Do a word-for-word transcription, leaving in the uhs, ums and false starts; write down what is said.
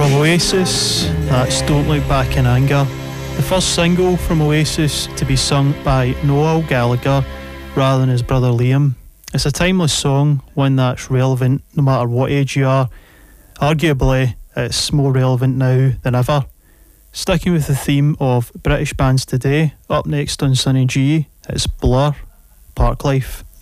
From Oasis, that's Don't Look Back in Anger. The first single from Oasis to be sung by Noel Gallagher rather than his brother Liam. It's a timeless song, one that's relevant no matter what age you are. Arguably, it's more relevant now than ever. Sticking with the theme of British bands today, up next on Sunny G, it's Blur, Park Life.